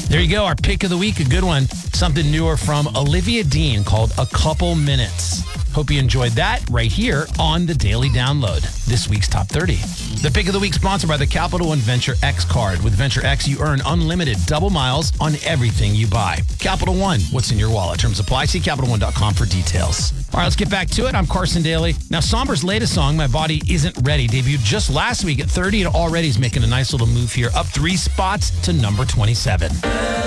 There you go, our pick of the week, a good one. Something newer from Olivia Dean called A Couple Minutes. Hope you enjoyed that right here on the Daily Download. This week's Top 30. The pick of the week sponsored by the Capital One Venture X card. With Venture X, you earn unlimited double miles on everything you buy. Capital One, what's in your wallet? Terms apply. See CapitalOne.com for details. All right, let's get back to it. I'm Carson Daly. Now, Somber's latest song, My Body Isn't Ready, debuted just last week at 30 and already is making a nice little move here, up 3 spots to number 27.